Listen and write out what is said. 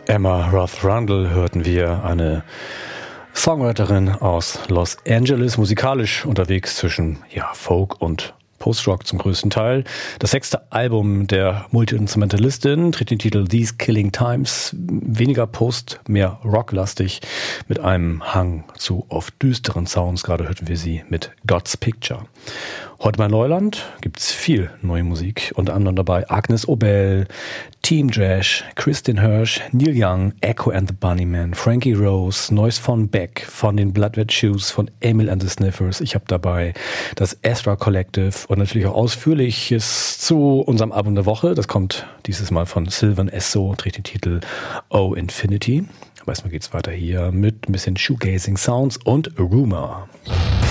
Emma Roth Rundle hörten wir, eine Songwriterin aus Los Angeles, musikalisch unterwegs zwischen Folk und Post-Rock zum größten Teil. Das 6. Album der Multi-Instrumentalistin trägt den Titel These Killing Times, weniger Post, mehr rocklastig, mit einem Hang zu oft düsteren Sounds. Gerade hörten wir sie mit God's Picture. Heute bei Neuland gibt's viel neue Musik, unter anderem dabei Agnes Obel, Team Jash, Kristin Hirsch, Neil Young, Echo and the Bunnymen, Frankie Rose, Neues von Beck, von den Blood Red Shoes, von Emil and the Sniffers. Ich habe dabei das Ezra Collective und natürlich auch Ausführliches zu unserem Album der Woche. Das kommt dieses Mal von Sylvan Esso, trägt den Titel Oh Infinity. Aber erstmal geht's weiter hier mit ein bisschen Shoegazing Sounds und Rumor.